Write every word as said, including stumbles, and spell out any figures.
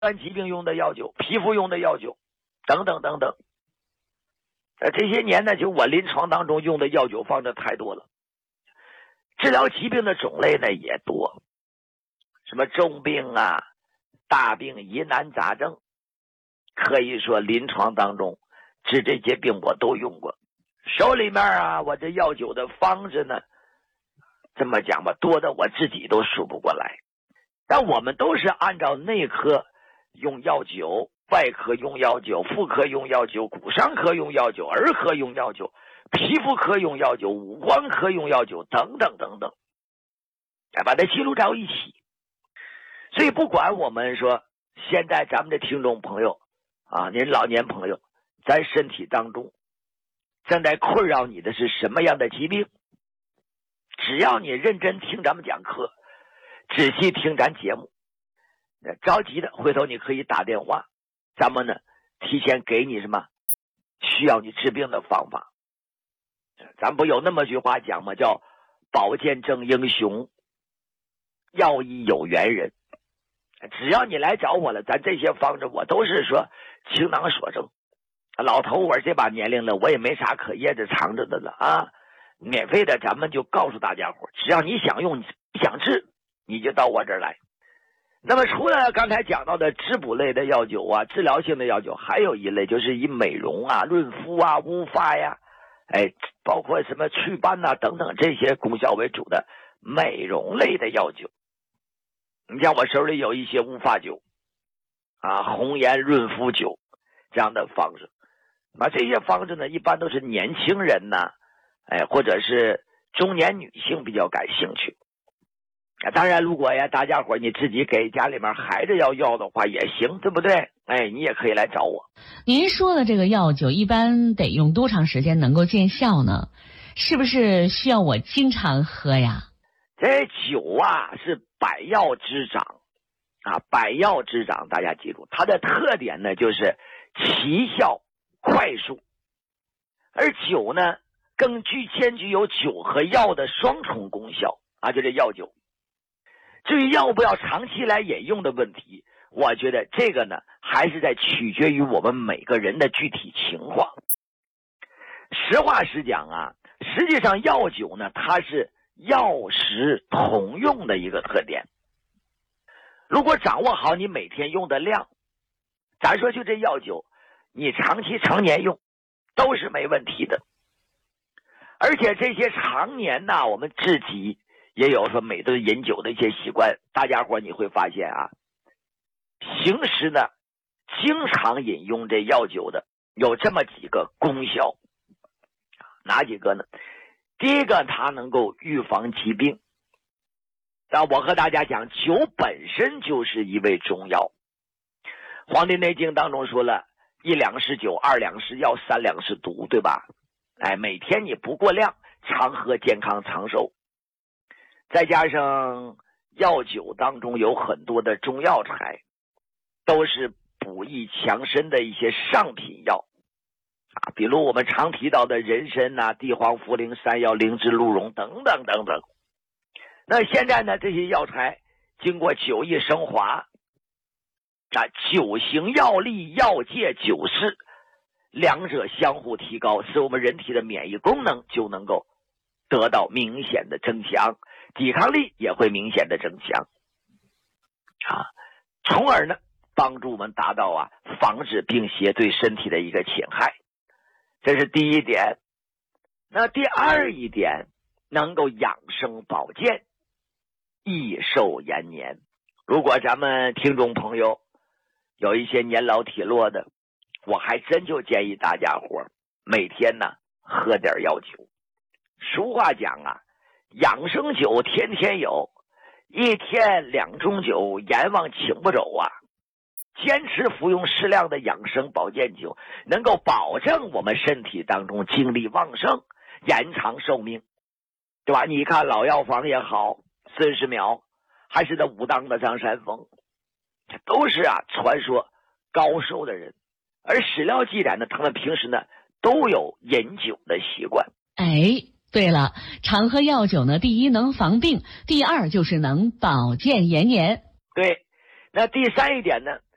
患疾病用的药酒，皮肤用的药酒，等等等等。呃，这些年呢，就我临床当中用的药酒方子太多了，治疗疾病的种类呢也多，什么重病啊、大病、疑难杂症，可以说临床当中治这些病我都用过。手里面啊，我这药酒的方子呢，这么讲吧，多的我自己都数不过来。但我们都是按照内科用药酒，外科用药酒，妇科用药酒，骨伤科用药酒，儿科用药酒，皮肤科用药酒，五官科用药酒，等等等等，哎，把它记录在一起。所以不管我们说现在咱们的听众朋友啊，您老年朋友，咱身体当中正在困扰你的是什么样的疾病，只要你认真听咱们讲课，仔细听咱节目，着急的回头你可以打电话，咱们呢提前给你什么需要你治病的方法。咱不有那么句话讲吗？叫保健正英雄，药医有缘人。只要你来找我了，咱这些方子我都是说倾囊所赠。老头我这把年龄了，我也没啥可掖着藏着的了啊，免费的咱们就告诉大家伙，只要你想用，你想治，你就到我这儿来。那么除了刚才讲到的滋补类的药酒啊，治疗性的药酒，还有一类就是以美容啊、润肤啊、乌发呀，哎，包括什么祛斑啊等等这些功效为主的美容类的药酒。你像我手里有一些乌发酒啊、红颜润肤酒这样的方子。那这些方子呢，一般都是年轻人呢，哎，或者是中年女性比较感兴趣。当然如果呀大家伙你自己给家里面孩子要要的话也行，对不对？哎，你也可以来找我。 您说的这个药酒一般得用多长时间能够见效呢？是不是需要我经常喝呀？ 这酒啊是百药之长啊，百药之长，大家记住，它的特点呢就是奇效快速，而酒呢更具兼具有酒和药的双重功效啊，就这药酒。至于要不要长期来饮用的问题，我觉得这个呢还是在取决于我们每个人的具体情况。实话实讲啊，实际上药酒呢它是药食同用的一个特点。如果掌握好你每天用的量，咱说就这药酒你长期常年用都是没问题的。而且这些常年呢，我们自己也有说每顿饮酒的一些习惯，大家伙你会发现啊，平时呢经常饮用这药酒的有这么几个功效。哪几个呢？第一个，它能够预防疾病。那我和大家讲，酒本身就是一味中药。黄帝内经当中说了，一两是酒，二两是药，三两是毒，对吧？哎，每天你不过量，常喝健康长寿。再加上药酒当中有很多的中药材，都是补益强身的一些上品药啊，比如我们常提到的人参啊、地黄、茯苓、山药、灵芝、鹿茸等等等等。那现在呢，这些药材经过酒液升华啊，酒型药力、药界、酒势两者相互提高，使我们人体的免疫功能就能够得到明显的增强，抵抗力也会明显的增强啊，从而呢帮助我们达到啊防止病邪对身体的一个侵害。这是第一点。那第二一点，能够养生保健，益寿延年。如果咱们听众朋友有一些年老体弱的，我还真就建议大家伙每天呢喝点药酒。俗话讲啊，养生酒天天有，一天两盅酒，阎王请不走啊。坚持服用适量的养生保健酒，能够保证我们身体当中精力旺盛，延长寿命，对吧？你看老药房也好，孙世苗还是那武当的张三丰，这都是啊传说高寿的人。而史料记载呢，他们平时呢都有饮酒的习惯。 哎，对了，常喝药酒呢，第一能防病，第二就是能保健延年。 对，那第三一点呢，